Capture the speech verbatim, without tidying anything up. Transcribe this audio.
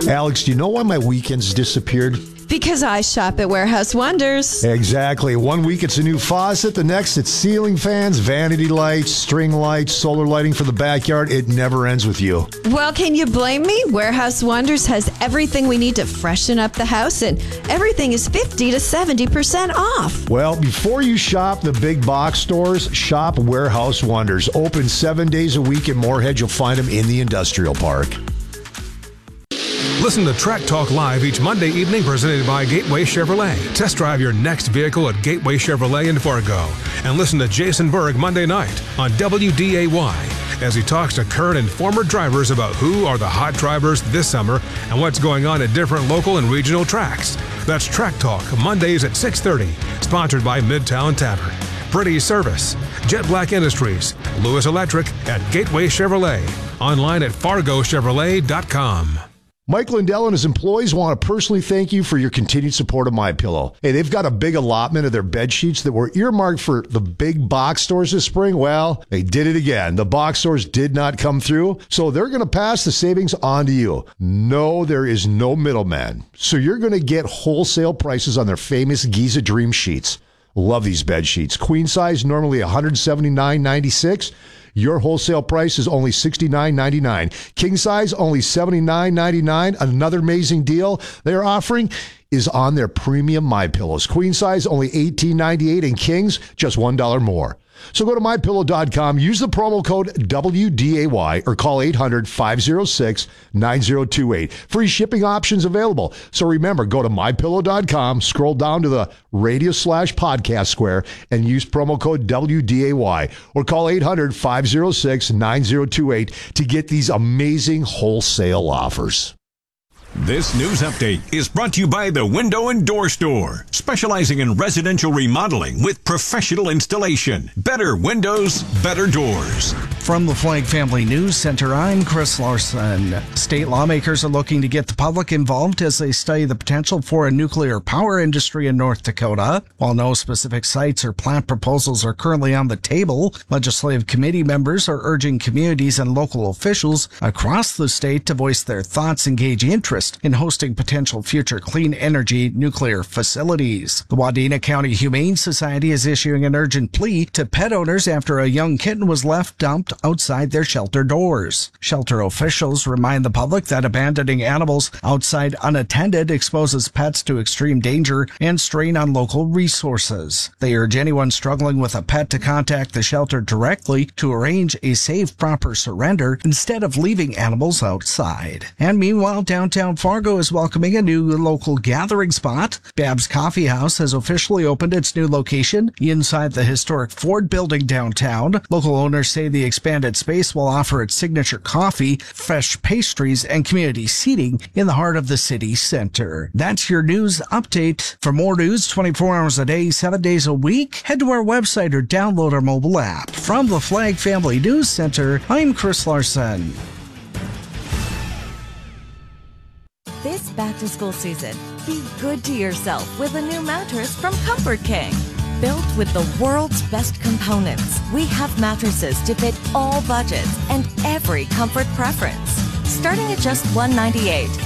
Alex, do you know why my weekends disappeared? Because I shop at Warehouse Wonders. Exactly. One week it's a new faucet. The next it's ceiling fans, vanity lights, string lights, solar lighting for the backyard. It never ends with you. Well, can you blame me? Warehouse Wonders has everything we need to freshen up the house, and everything is fifty to seventy percent off. Well, before you shop the big box stores, shop Warehouse Wonders. Open seven days a week in Moorhead. You'll find them in the industrial park. Listen to Track Talk Live each Monday evening, presented by Gateway Chevrolet. Test drive your next vehicle at Gateway Chevrolet in Fargo. And listen to Jason Berg Monday night on W D A Y as he talks to current and former drivers about who are the hot drivers this summer and what's going on at different local and regional tracks. That's Track Talk, Mondays at six thirty, sponsored by Midtown Tavern, Pretty Service, Jet Black Industries, Lewis Electric, and Gateway Chevrolet. Online at fargo chevrolet dot com. Mike Lindell and his employees want to personally thank you for your continued support of MyPillow. Hey, they've got a big allotment of their bed sheets that were earmarked for the big box stores this spring. Well, they did it again. The box stores did not come through, so they're going to pass the savings on to you. No, there is no middleman. So you're going to get wholesale prices on their famous Giza Dream sheets. Love these bed sheets. Queen size, normally one seventy-nine ninety-six. Your wholesale price is only sixty-nine ninety-nine. King size, only seventy-nine ninety-nine. Another amazing deal they're offering is on their premium MyPillows. Queen size, only eighteen ninety-eight, and kings, just one dollar more. So go to my pillow dot com, use the promo code W D A Y, or call eight hundred, five oh six, nine oh two eight. Free shipping options available. So remember, go to my pillow dot com, scroll down to the radio slash podcast square, and use promo code W D A Y, or call eight hundred, five oh six, nine oh two eight to get these amazing wholesale offers. This news update is brought to you by the Window and Door Store, specializing in residential remodeling with professional installation. Better windows, better doors. From the Flagg Family News Center, I'm Chris Larson. State lawmakers are looking to get the public involved as they study the potential for a nuclear power industry in North Dakota. While no specific sites or plant proposals are currently on the table, legislative committee members are urging communities and local officials across the state to voice their thoughts and gauge interest in hosting potential future clean energy nuclear facilities. The Wadena County Humane Society is issuing an urgent plea to pet owners after a young kitten was left dumped outside their shelter doors. Shelter officials remind the public that abandoning animals outside unattended exposes pets to extreme danger and strain on local resources. They urge anyone struggling with a pet to contact the shelter directly to arrange a safe, proper surrender instead of leaving animals outside. And meanwhile, downtown Fargo is welcoming a new local gathering spot. Bab's Coffee House has officially opened its new location inside the historic Ford building downtown. Local owners say the expanded space will offer its signature coffee, fresh pastries, and community seating in the heart of the city center. That's your news update. For more news twenty-four hours a day, seven days a week, head to our website or download our mobile app. From the Flagg Family News Center, I'm Chris Larson. This back-to-school season, be good to yourself with a new mattress from Comfort King. Built with the world's best components, we have mattresses to fit all budgets and every comfort preference. Starting at just one hundred ninety-eight